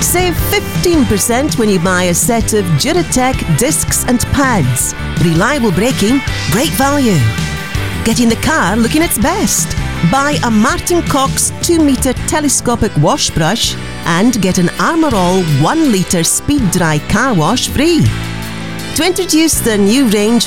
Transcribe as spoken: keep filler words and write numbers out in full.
Save fifteen percent when you buy a set of Duratec discs and pads. Reliable braking, great value. Getting the car looking its best. Buy a Martin Cox two metre telescopic wash brush and get an Armour All one litre speed dry car wash free. To introduce the new range